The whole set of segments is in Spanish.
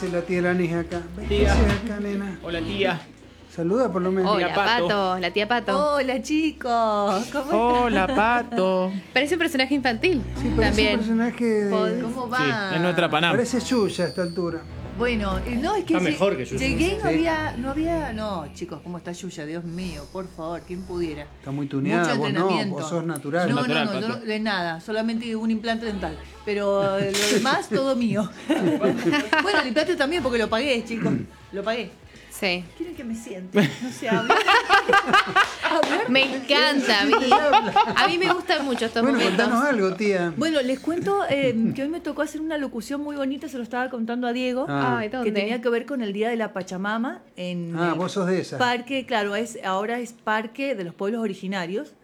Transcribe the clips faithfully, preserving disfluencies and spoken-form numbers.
hace la tía Lanis acá? ¿Qué Tía. hace acá, nena? Hola, tía. Saluda por lo menos. Hola, Tía Pato. Pato. La tía Pato. Hola chicos, ¿cómo están? Hola, Pato. Parece un personaje infantil. Sí, parece También. un personaje de... ¿Cómo Sí, va? es nuestra Panam. Parece Yuya a esta altura. Bueno, eh, no, es que Está lle- mejor que Yuya. llegué y no Sí. había, no había, no, chicos, ¿cómo está Yuya? Dios mío, por favor, ¿quién pudiera? Está muy tuneada, Mucho vos no, entrenamiento. vos sos natural. No, Natural, no, no, yo Pato. no, de nada, solamente un implante dental. Pero eh, lo demás, todo mío. Bueno, el implante también, porque lo pagué, chicos. Lo pagué. Sí. ¿Quieren que me siente? No sé, hablar. Hablar. Me encanta. A mí, a mí me gustan mucho estos Bueno, momentos. contanos algo, tía. Bueno, les cuento eh, que hoy me tocó hacer una locución muy bonita, se lo estaba contando a Diego. Ah. Ay, ¿dónde? Que tenía que ver con el Día de la Pachamama en Ah, el vos sos de esa. parque, claro, es ahora es Parque de los Pueblos Originarios.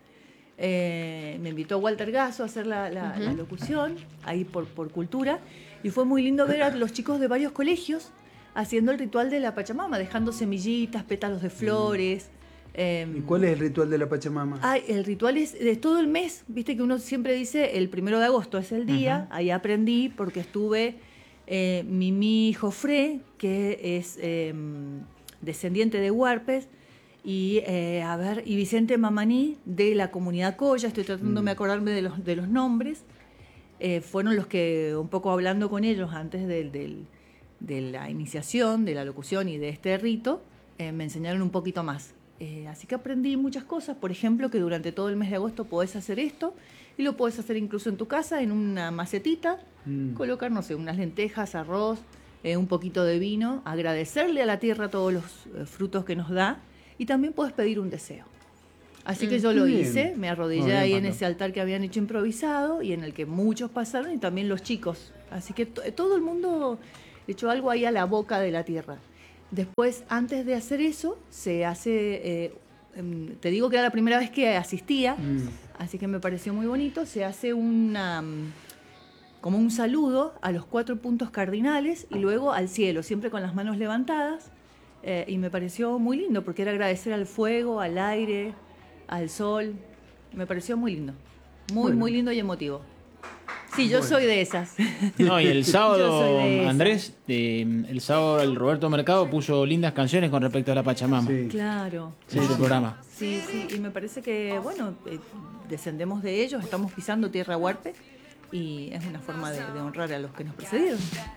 Eh, me invitó Walter Gasso a hacer la, la- la locución, ahí por, por cultura, y fue muy lindo ver a los chicos de varios colegios haciendo el ritual de la Pachamama, dejando semillitas, pétalos de flores. eh, ¿Y cuál es el ritual de la Pachamama? Ay, el ritual es de todo el mes, viste que uno siempre dice el primero de agosto es el día, ahí aprendí porque estuve eh, Mimi Jofré, que es eh, descendiente de Huarpes, y eh, a ver, y Vicente Mamaní de la comunidad Coya, estoy tratando de acordarme de los, de los nombres, eh, fueron los que un poco hablando con ellos antes del, del- de la iniciación, de la locución y de este rito, eh, me enseñaron un poquito más. Eh, así que aprendí muchas cosas, por ejemplo, que durante todo el mes de agosto podés hacer esto y lo podés hacer incluso en tu casa, en una macetita, Mm. colocar, no sé, unas lentejas, arroz, eh, un poquito de vino, agradecerle a la tierra todos los eh, frutos que nos da y también podés pedir un deseo. Así que yo lo Bien. hice, me arrodillé Muy bien, ahí en Pato. ese altar que habían hecho improvisado y en el que muchos pasaron y también los chicos. Así que to- todo el mundo echó algo ahí a la boca de la tierra. Después, antes de hacer eso, se hace, eh, em, te digo que era la primera vez que asistía, Mm. así que me pareció muy bonito, se hace una, mm, como un saludo a los cuatro puntos cardinales y luego al cielo, siempre con las manos levantadas, eh, y me pareció muy lindo porque era agradecer al fuego, al aire, al sol, me pareció muy lindo, muy, Bueno. muy lindo y emotivo. Sí, yo Bueno. soy de esas. No, y el Yo sábado, soy de esa. Andrés, eh, el sábado el Roberto Mercado puso lindas canciones con respecto a la Pachamama. Sí. Claro. En su programa. Sí, sí, y me parece que, bueno, eh, descendemos de ellos, estamos pisando tierra huarpe y es una forma de, de honrar a los que nos precedieron.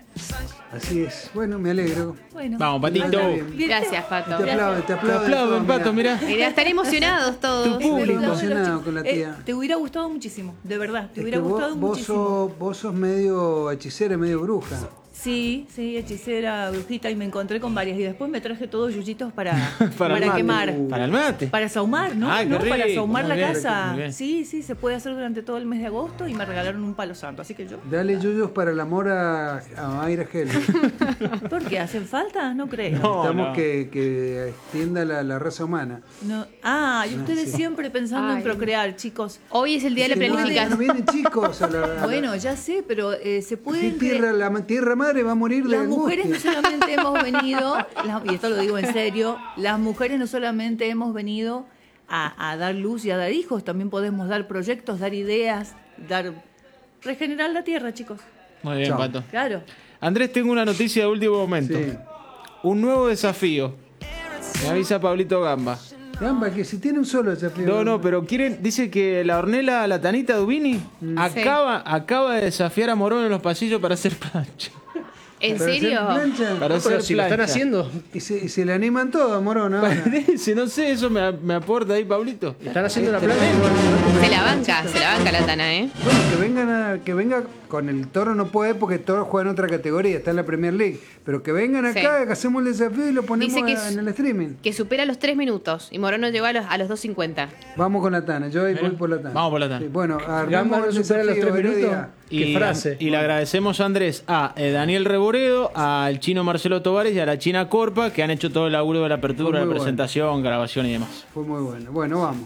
Así es. Bueno, me alegro. Bueno. Vamos, Patito. Está bien. Gracias, Pato. Te aplaudo, te Te aplaudo. aplaudo el pato, mirá. Mirá, están emocionados todos. Tu público. Te aplaudo, Emocionado los con la chicos. tía. Eh, te hubiera gustado muchísimo, de verdad, te Es hubiera que vos, gustado vos muchísimo. sos, vos sos medio hechicera, medio bruja. Sí, sí, hechicera, brujita, y me encontré con varias. Y después me traje todos yuyitos para, Para para, el mate. quemar. Uh. Para el mate. Para saumar, ¿no? Ay, qué ¿No? Para rico, saumar muy la bien, casa. muy bien. Sí, sí, se puede hacer durante todo el mes de agosto y me regalaron un palo santo, así que yo. Dale yuyos para el amor a, a Mayra Gel. ¿Por qué? ¿Hacen falta? No creo. No. Necesitamos que, que extienda la, la raza humana. No. Ah, y ustedes sí. siempre pensando Ay. en procrear, chicos. Hoy es el día de la Que no, planificación. no vienen chicos a la, a la- Bueno, ya sé, pero eh, se Sí, pueden... tierra, la ma- tierra madre va a morir de Las mujeres no angustia. solamente hemos venido, las- y esto lo digo en serio, las mujeres no solamente hemos venido a, a dar luz y a dar hijos, también podemos dar proyectos, dar ideas, dar regenerar la tierra, chicos. Muy bien, Chao. Pato. Claro. Andrés, tengo una noticia de último momento. Sí. Un nuevo desafío. Me avisa Pablito Gamba. Gamba, que si tiene un solo desafío. No, no, pero quieren, dice que la hornela, la Tanita Dubini, acaba, acaba de desafiar a Morón en los pasillos para hacer plancha. ¿En ¿Para hacer serio? plancha? Para hacer Pero si lo están plancha. haciendo, Y se, y se le animan todos, Morón, ahora. Parece, no sé, eso me, me aporta ahí, Pablito. están haciendo la Este, plancha. Se la banca, se la banca la Tana, ¿eh? Bueno, que vengan a, que venga con el Toro no puede porque el Toro juega en otra categoría, está en la Premier League. Pero que vengan acá, Sí. que hacemos el desafío y lo ponemos Dice que a- es- en el streaming. Que supera los tres minutos y Morón no llegó a los, a los dos cincuenta. Vamos con la Tana, yo ahí voy por la Tana. Vamos por la Tana. Sí, bueno, Gamba armamos no el supera los desafío, tres minutos. Heredia. Qué Y, frase. y le agradecemos a Andrés, a eh, Daniel Reboredo, al chino Marcelo Tovares y a la china Corpa, que han hecho todo el laburo de la apertura, Fue la muy presentación, grabación y demás. Fue muy bueno. Bueno, vamos.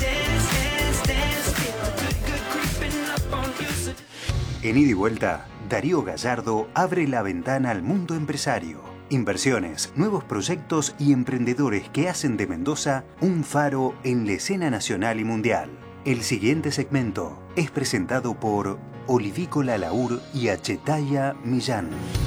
En Ida y Vuelta, Darío Gallardo abre la ventana al mundo empresario. Inversiones, nuevos proyectos y emprendedores que hacen de Mendoza un faro en la escena nacional y mundial. El siguiente segmento es presentado por Olivícola Laur y Achetaya Millán.